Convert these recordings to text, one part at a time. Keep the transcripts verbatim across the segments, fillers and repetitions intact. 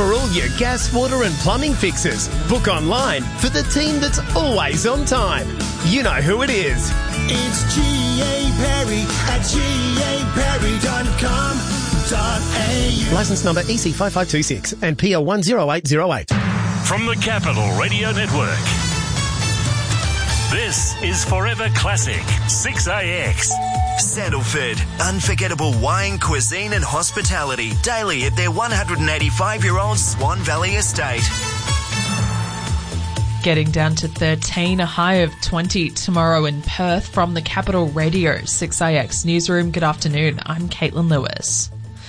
For all your gas, water and plumbing fixes, book online for the team that's always on time. You know who it is. It's G A Perry at G A Perry dot com dot A U. Licence number E C five five two six and P L one zero eight zero eight. From the Capital Radio Network, this is Forever Classic six A X. Sandalford, unforgettable wine, cuisine and hospitality daily at their one hundred eighty-five-year-old Swan Valley estate. Getting down to thirteen, a high of twenty tomorrow in Perth. From the Capital Radio six A X Newsroom, good afternoon. I'm Caitlin Lewis.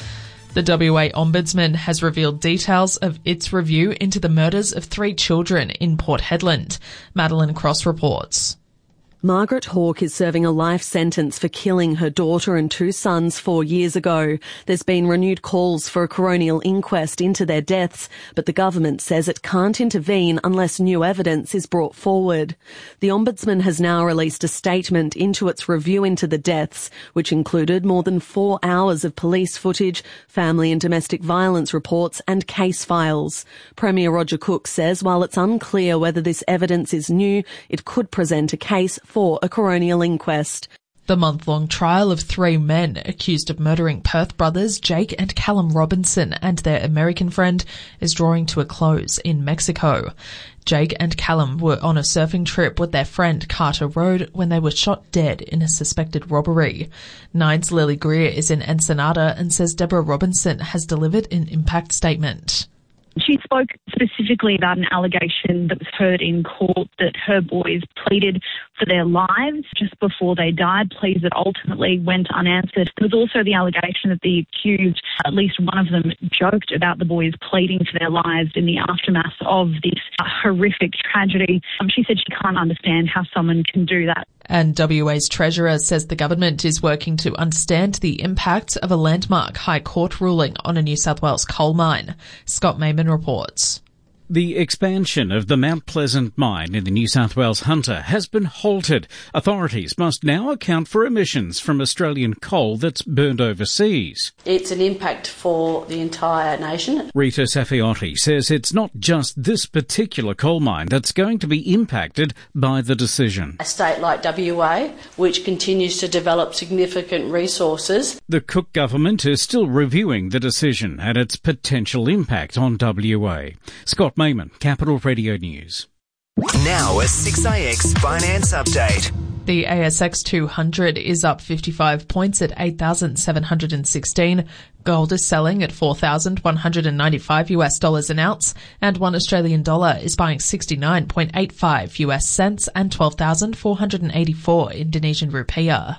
The W A Ombudsman has revealed details of its review into the murders of three children in Port Hedland. Madeline Cross reports. Margaret Hawke is serving a life sentence for killing her daughter and two sons four years ago. There's been renewed calls for a coronial inquest into their deaths, but the government says it can't intervene unless new evidence is brought forward. The Ombudsman has now released a statement into its review into the deaths, which included more than four hours of police footage, family and domestic violence reports and case files. Premier Roger Cook says while it's unclear whether this evidence is new, it could present a case for a coronial inquest. The month-long trial of three men accused of murdering Perth brothers Jake and Callum Robinson and their American friend is drawing to a close in Mexico. Jake and Callum were on a surfing trip with their friend Carter Road when they were shot dead in a suspected robbery. Nine's Lily Greer is in Ensenada and says Deborah Robinson has delivered an impact statement. She spoke specifically about an allegation that was heard in court that her boys pleaded for their lives just before they died, pleas that ultimately went unanswered. There was also the allegation that the accused, at least one of them, joked about the boys pleading for their lives in the aftermath of this horrific tragedy. Um, she said she can't understand how someone can do that. And W A's Treasurer says the government is working to understand the impact of a landmark High Court ruling on a New South Wales coal mine. Scott Mayman reports. The expansion of the Mount Pleasant mine in the New South Wales Hunter has been halted. Authorities must now account for emissions from Australian coal that's burned overseas. It's an impact for the entire nation. Rita Safiotti says it's not just this particular coal mine that's going to be impacted by the decision. A state like W A, which continues to develop significant resources. The Cook government is still reviewing the decision and its potential impact on W A. Scott Mayman, Capital Radio News. Now a six A X Finance Update. The A S X two hundred is up fifty-five points at eight thousand seven hundred sixteen. Gold is selling at four thousand one hundred ninety-five US dollars an ounce, and one Australian dollar is buying sixty-nine point eight five US cents and twelve thousand four hundred eighty-four Indonesian rupiah.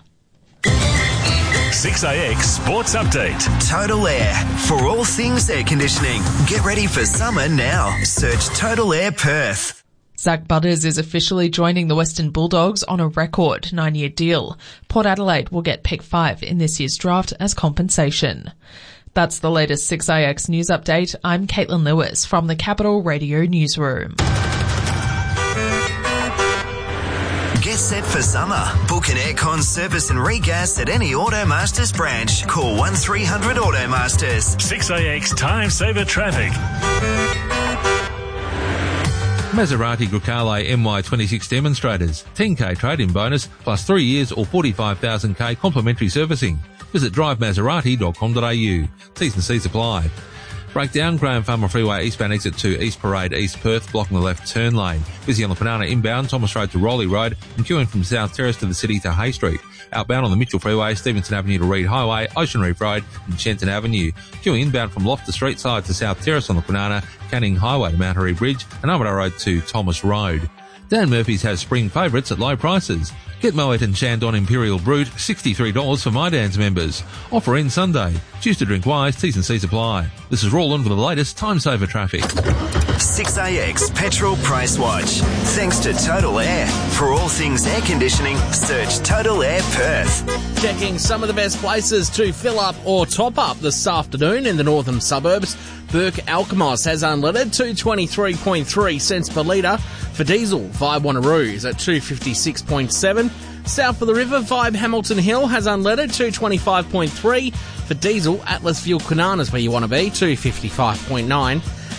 six A X Sports Update. Total Air. For all things air conditioning. Get ready for summer now. Search Total Air Perth. Zach Butters is officially joining the Western Bulldogs on a record nine-year deal. Port Adelaide will get pick five in this year's draft as compensation. That's the latest six A X News Update. I'm Caitlin Lewis from the Capital Radio Newsroom. Get set for summer. Book an aircon service and regas at any Automasters branch. Call one three hundred Automasters. six A X Time Saver Traffic. Maserati Grecale M Y twenty-six demonstrators. ten K trade-in bonus plus three years or forty-five thousand K complimentary servicing. Visit drive maserati dot com dot a u. T's and C's apply. Breakdown, Graham Farmer Freeway eastbound exit to East Parade, East Perth, blocking the left turn lane. Busy on the Panana inbound, Thomas Road to Rowley Road, and queuing from South Terrace to the city to Hay Street. Outbound on the Mitchell Freeway, Stevenson Avenue to Reed Highway, Ocean Reef Road, and Shenton Avenue. Queuing inbound from Loftus Street side to South Terrace on the Panana, Canning Highway to Mount Harry Bridge, and Armidale Road to Thomas Road. Dan Murphy's has spring favourites at low prices. Get Moet and Chandon Imperial Brut, sixty-three dollars for My Dan's members. Offer ends Sunday. Choose to drink wise, T's and C's apply. This is Roland with the latest Time Saver traffic. six A X Petrol Price Watch. Thanks to Total Air. For all things air conditioning, search Total Air Perth. Checking some of the best places to fill up or top up this afternoon in the northern suburbs. Burke Alkimos has unleaded two twenty-three point three cents per litre. For diesel, Vibe Wanneroo is at two fifty-six point seven. South of the river, Vibe Hamilton Hill has unleaded two twenty-five point three. For diesel, Atlas Fuel Kwinana is where you want to be, two fifty-five point nine.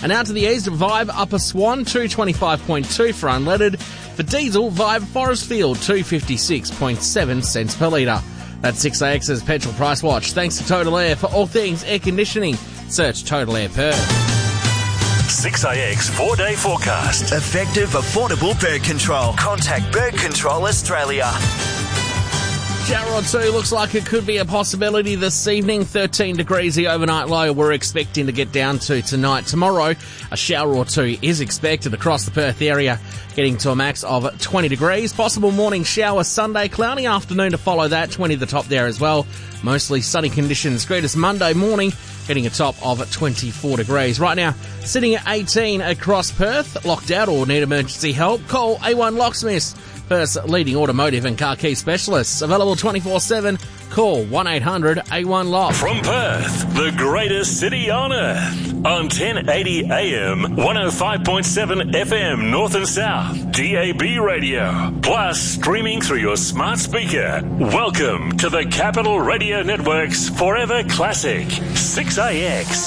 And out to the east, Vibe Upper Swan, two twenty-five point two for unleaded. For diesel, Vibe Forestfield, two fifty-six point seven cents per litre. That's six A X's Petrol Price Watch. Thanks to Total Air for all things air conditioning. Search Total Air Perth. six A X four-day forecast. Effective, affordable bird control. Contact Bird Control Australia. Shower or two looks like it could be a possibility this evening. thirteen degrees the overnight low we're expecting to get down to tonight. Tomorrow, a shower or two is expected across the Perth area, getting to a max of twenty degrees. Possible morning shower Sunday, cloudy afternoon to follow that, twenty the top there as well. Mostly sunny conditions. Greatest Monday morning, getting a top of twenty-four degrees. Right now, sitting at eighteen across Perth. Locked out or need emergency help? Call A one Locksmiths, Perth's leading automotive and car key specialists. Available twenty-four seven. Call one eight hundred A one lock. From Perth, the greatest city on earth. On ten eighty A M, one oh five point seven F M North and South, D A B radio. Plus streaming through your smart speaker. Welcome to the Capital Radio Network's Forever Classic, six A X.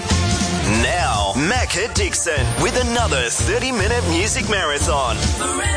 Now, Macca Dixon with another thirty minute music marathon.